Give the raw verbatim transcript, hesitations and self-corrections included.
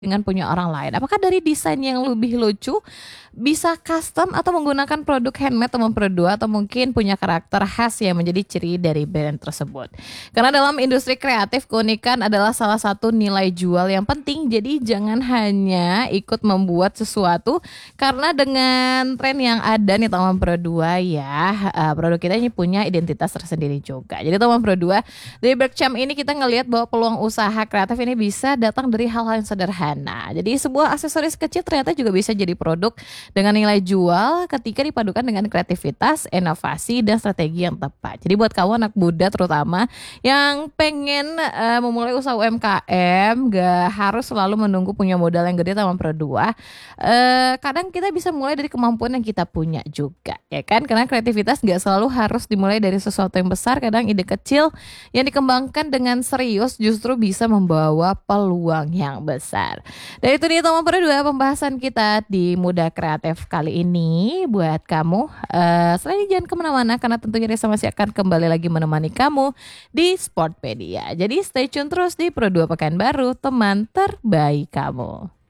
dengan punya orang lain? Apakah dari desain yang lebih lucu, bisa custom atau menggunakan produk handmade teman berdua atau mungkin punya karakter khas yang menjadi ciri dari brand tersebut. Karena dalam industri kreatif keunikan adalah salah satu nilai jual yang penting. Jadi jangan hanya ikut membuat sesuatu karena dengan tren yang ada nih teman berdua ya, uh, produk kita ini punya identitas tersendiri juga. Jadi teman berdua, dari Berkcamp ini kita ngelihat bahwa peluang usaha kreatif ini bisa datang dari hal-hal yang sederhana. Nah, jadi sebuah aksesoris kecil ternyata juga bisa jadi produk dengan nilai jual ketika dipadukan dengan kreativitas, inovasi, dan strategi yang tepat. Jadi buat kamu anak muda terutama yang pengen uh, memulai usaha U M K M, gak harus selalu menunggu punya modal yang gede sama berdua. Uh, kadang kita bisa mulai dari kemampuan yang kita punya juga, ya kan? Karena kreativitas gak selalu harus dimulai dari sesuatu yang besar. Kadang ide kecil yang dikembangkan dengan serius justru bisa membawa peluang yang besar. Dan itu dia teman berdua pembahasan kita di Muda Kreatif kali ini buat kamu. Uh, selain jangan kemana-mana karena tentunya Risa masih akan kembali lagi menemani kamu di Sportpedia. Jadi stay tune terus di Pro dua Pekanbaru, teman terbaik kamu.